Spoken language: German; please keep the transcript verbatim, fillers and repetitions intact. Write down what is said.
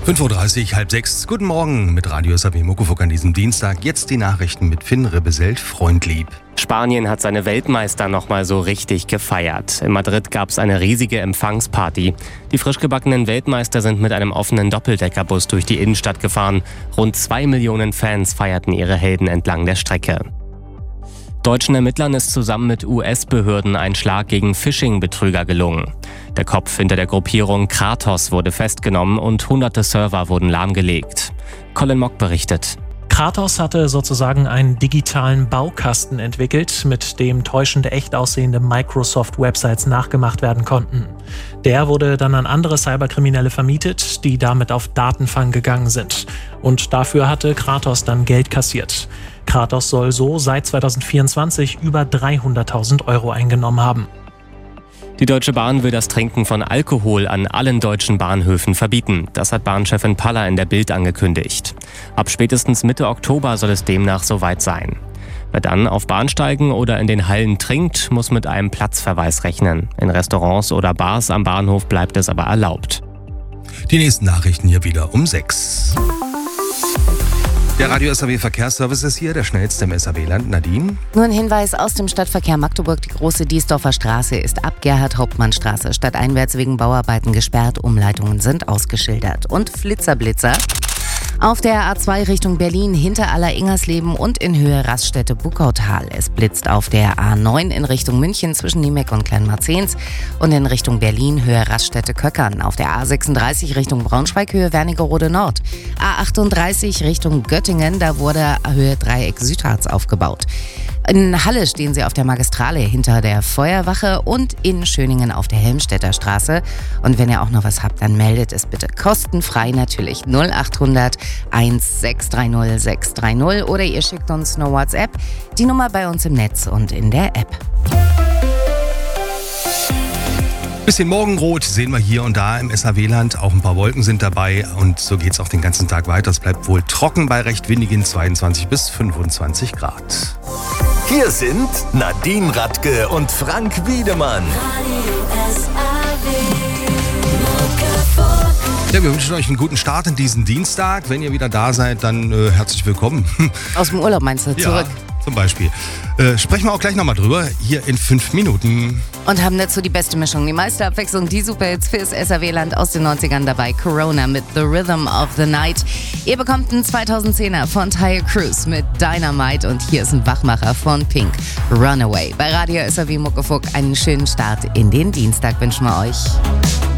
fünf Uhr dreißig, halb sechs. Guten Morgen mit Radio S A W Muckefuck an diesem Dienstag. Jetzt die Nachrichten mit Finn Rebbeselt, Freundlieb. Spanien hat seine Weltmeister nochmal so richtig gefeiert. In Madrid gab es eine riesige Empfangsparty. Die frisch gebackenen Weltmeister sind mit einem offenen Doppeldeckerbus durch die Innenstadt gefahren. Rund zwei Millionen Fans feierten ihre Helden entlang der Strecke. Deutschen Ermittlern ist zusammen mit U S-Behörden ein Schlag gegen Phishing-Betrüger gelungen. Der Kopf hinter der Gruppierung Kratos wurde festgenommen und hunderte Server wurden lahmgelegt. Colin Mock berichtet. Kratos hatte sozusagen einen digitalen Baukasten entwickelt, mit dem täuschende echt aussehende Microsoft-Websites nachgemacht werden konnten. Der wurde dann an andere Cyberkriminelle vermietet, die damit auf Datenfang gegangen sind. Und dafür hatte Kratos dann Geld kassiert. Kratos soll so seit zweitausendvierundzwanzig über dreihunderttausend Euro eingenommen haben. Die Deutsche Bahn will das Trinken von Alkohol an allen deutschen Bahnhöfen verbieten. Das hat Bahnchefin Paller in der Bild angekündigt. Ab spätestens Mitte Oktober soll es demnach soweit sein. Wer dann auf Bahnsteigen oder in den Hallen trinkt, muss mit einem Platzverweis rechnen. In Restaurants oder Bars am Bahnhof bleibt es aber erlaubt. Die nächsten Nachrichten hier wieder um sechs. Der Radio S A W Verkehrsservice ist hier, der schnellste im S A W-Land. Nadine? Nur ein Hinweis aus dem Stadtverkehr Magdeburg. Die große Diesdorfer Straße ist ab Gerhard-Hauptmann-Straße stadteinwärts wegen Bauarbeiten gesperrt. Umleitungen sind ausgeschildert. Und Flitzerblitzer. Auf der A zwei Richtung Berlin hinter Aller-Ingersleben und in Höhe Raststätte Buckautal. Es blitzt auf der A neun in Richtung München zwischen Niemeck und Kleinmarzens und in Richtung Berlin Höhe Raststätte Köckern. Auf der A sechsunddreißig Richtung Braunschweig Höhe Wernigerode Nord. A achtunddreißig Richtung Göttingen, da wurde Höhe Dreieck Südharz aufgebaut. In Halle stehen sie auf der Magistrale hinter der Feuerwache und in Schöningen auf der Helmstedter Straße. Und wenn ihr auch noch was habt, dann meldet es bitte kostenfrei natürlich null achthundert sechs drei null sechs drei null oder ihr schickt uns eine WhatsApp. Die Nummer bei uns im Netz und in der App. Bisschen Morgenrot sehen wir hier und da im S A W-Land. Auch ein paar Wolken sind dabei und so geht es auch den ganzen Tag weiter. Es bleibt wohl trocken bei recht windigen zweiundzwanzig bis fünfundzwanzig Grad. Hier sind Nadine Radke und Frank Wiedemann. Ja, wir wünschen euch einen guten Start in diesen Dienstag. Wenn ihr wieder da seid, dann äh, herzlich willkommen. Aus dem Urlaub meinst du, zurück? Ja, zum Beispiel. Äh, sprechen wir auch gleich nochmal drüber, hier in fünf Minuten. Und haben dazu die beste Mischung, die meiste Abwechslung, die Superhits fürs S A W-Land aus den neunzigern dabei. Corona mit The Rhythm of the Night. Ihr bekommt einen zweitausendzehner von Tyre Cruise mit Dynamite und hier ist ein Wachmacher von Pink, Runaway. Bei Radio S A W Muckefuck einen schönen Start in den Dienstag wünschen wir euch.